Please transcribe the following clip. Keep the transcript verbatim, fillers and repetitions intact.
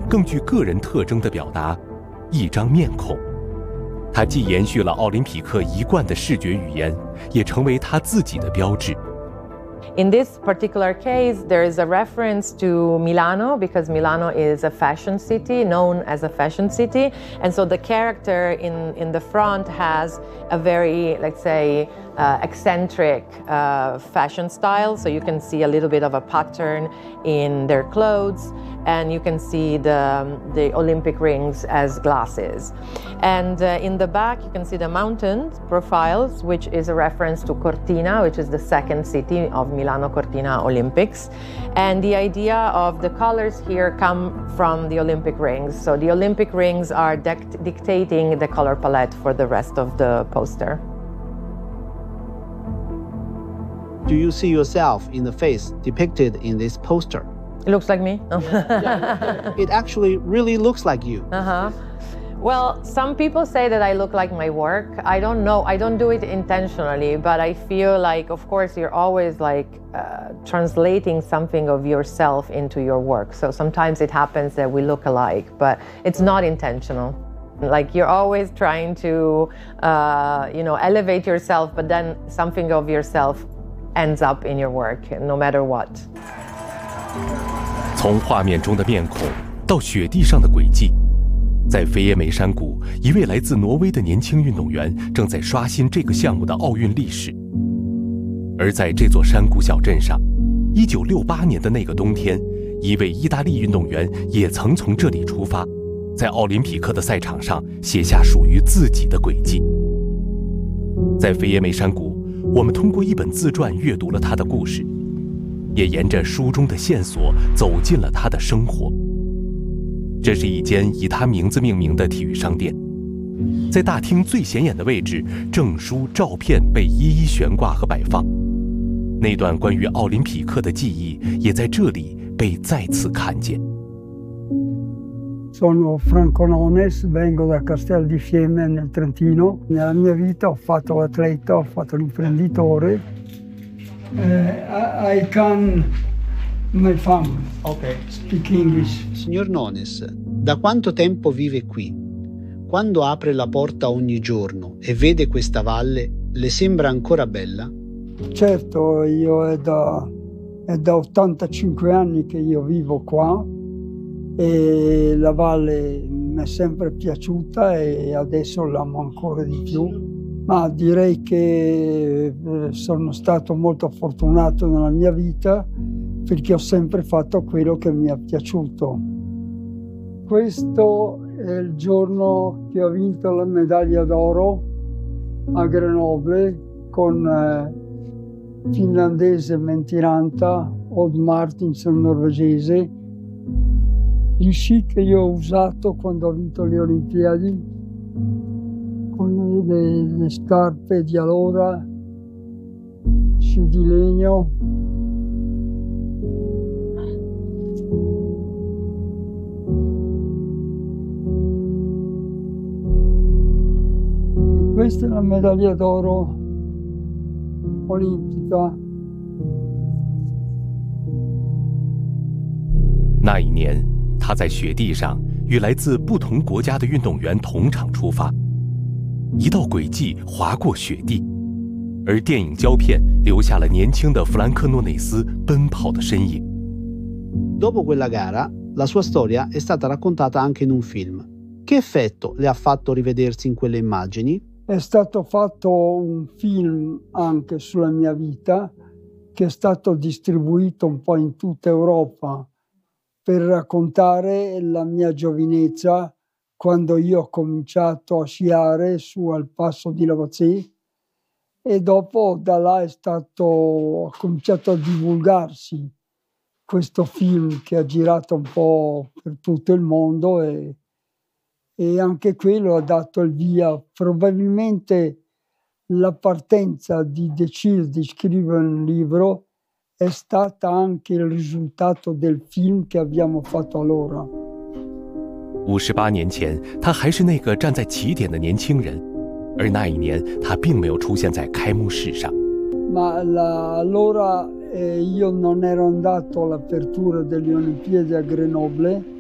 更具个人特征的表达，一张面孔。它既延续了奥林匹克一贯的视觉语言，也成为它自己的标志。 In this particular case, there is a reference to Milano because Milano is a fashion city, known as a fashion city. And so the character in, in the front has a very, let's say, uh, eccentric uh, fashion style. So you can see a little bit of a pattern in their clothes, and you can see the, the Olympic rings as glasses. And uh, in the back, you can see the mountain profiles, which is a reference to Cortina, which is the second city of Milano Cortina Olympics. And the idea of the colors here come from the Olympic rings. So the Olympic rings are dect- dictating the color palette for the rest of the poster. Do you see yourself in the face depicted in this poster? It looks like me. Yeah, it actually really looks like you. Uh-huh. Well, some people say that I look like my work. I don't know. I don't do it intentionally, but I feel like, of course, you're always like uh, translating something of yourself into your work. So sometimes it happens that we look alike, but it's not intentional. Like you're always trying to, uh, you know, elevate yourself, but then something of yourself ends up in your work, no matter what. 从画面中的面孔到雪地上的轨迹，在菲耶梅山谷，一位来自挪威的年轻运动员正在刷新这个项目的奥运历史。而在这座山谷小镇上，一九六八年的那个冬天，一位意大利运动员也曾从这里出发，在奥林匹克的赛场上写下属于自己的轨迹。在菲耶梅山谷，我们通过一本自传阅读了他的故事，也沿着书中的线索走进了他的生活。这是一间以他名字命名的体育商店，在大厅最显眼的位置，证书、照片被一一悬挂和摆放。那段关于奥林匹克的记忆也在这里被再次看见。 Sono Franco Nones, vengo da Castel di Fiemme nel Trentino. Nella mia vita ho fatto l'atleta, ho fatto l'imprenditore. Uh, I can my family. Okay. Speak English. Signor Nones, da quanto tempo vive qui? Quando apre la porta ogni giorno e vede questa valle, le sembra ancora bella? Certo, io è da, è da ottantacinque anni che io vivo qua e la valle mi è sempre piaciuta e adesso l'amo ancora di più. Ma direi che sono stato molto fortunato nella mia vita perché ho sempre fatto quello che mi è piaciuto. Questo è il giorno che ho vinto la medaglia d'oro a Grenoble con eh, finlandese Mentiranta, Odd Martinsen norvegese. Gli sci che io ho usato quando ho vinto le Olimpiadi, con le, le scarpe di allora, sci di legno. Questa è la medaglia d'oro olimpica. 那一年，他在雪地上与来自不同国家的运动员同场出发。一道轨迹划过雪地，而电影胶片留下了年轻的弗兰克·诺内斯奔跑的身影。 Dopo quella gara, la sua storia è stata raccontata anche in un film. Che effetto le ha fatto rivedersi in quelle immagini? È stato fatto un film anche sulla mia vita, che è stato distribuito un po' in tutta Europa per raccontare la mia giovinezza, quando io ho cominciato a sciare su al passo di Lavazzi e dopo da là è stato, ha cominciato a divulgarsi questo film che ha girato un po' per tutto il mondo e, e anche quello ha dato il via. Probabilmente la partenza di decidere di scrivere un libro è stata anche il risultato del film che abbiamo fatto allora. 五十八年前，他还是那个站在起点的年轻人，而那一年他并没有出现在开幕式上。 Ma la, allora eh, io non ero andato all'apertura delle Olimpiadi a Grenoble